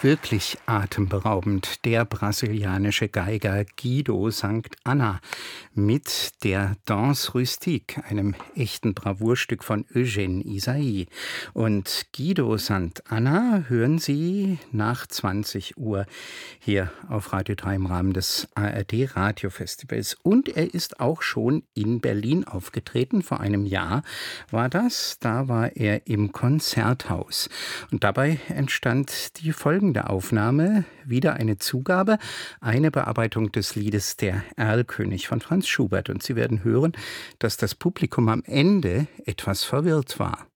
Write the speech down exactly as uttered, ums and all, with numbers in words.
Wirklich atemberaubend. Der brasilianische Geiger Guido Sankt Anna mit der Danse Rustique, einem echten Bravourstück von Eugène Ysaÿe. Und Guido Sankt Anna hören Sie nach zwanzig Uhr hier auf Radio drei im Rahmen des A R D Radiofestivals. Und er ist auch schon in Berlin aufgetreten. Vor einem Jahr war das. Da war er im Konzerthaus. Und dabei entstand die folgende Aufnahme, wieder eine Zugabe, eine Bearbeitung des Liedes Der Erlkönig von Franz Schubert. Und Sie werden hören, dass das Publikum am Ende etwas verwirrt war.